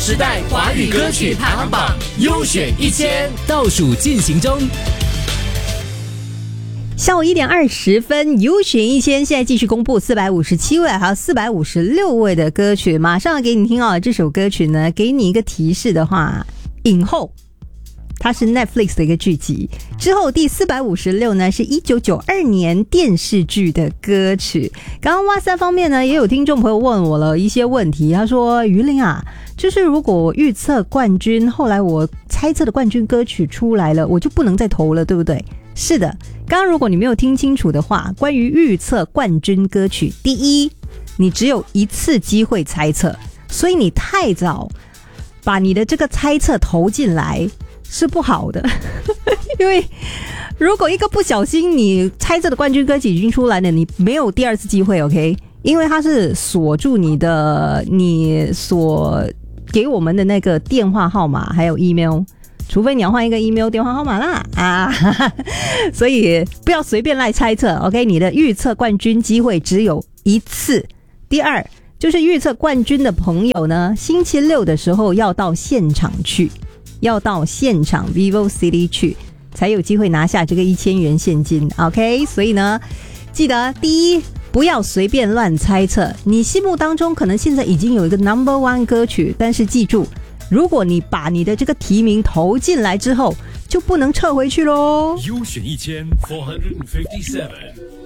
时代华语歌曲排行榜优选1000倒数进行中。 下午1点20分，优选1000，现在继续公布457位还有456位的歌曲，马上给你听哦。这首歌曲呢，给你一个提示的话，影后它是 Netflix 的一个剧集，之后第456呢是1992年电视剧的歌曲。刚刚哇塞方面呢，也有听众朋友问我了一些问题，他说于玲啊，就是如果我预测冠军，后来我猜测的冠军歌曲出来了，我就不能再投了，对不对？是的，刚刚如果你没有听清楚的话，关于预测冠军歌曲，第一，你只有一次机会猜测，所以你太早把你的这个猜测投进来是不好的因为如果一个不小心你猜测的冠军歌曲已经出来了，你没有第二次机会 OK， 因为它是锁住你所给我们的那个电话号码还有 email，除非你要换一个 email 电话号码啦所以不要随便来猜测 OK， 你的预测冠军机会只有一次。第二就是预测冠军的朋友呢，星期六的时候要到现场 Vivo City 去，才有机会拿下这个1000元现金 OK， 所以呢记得第一，不要随便乱猜测，你心目当中可能现在已经有一个 No.1 歌曲，但是记住，如果你把你的这个提名投进来之后，就不能撤回去咯。 优选1457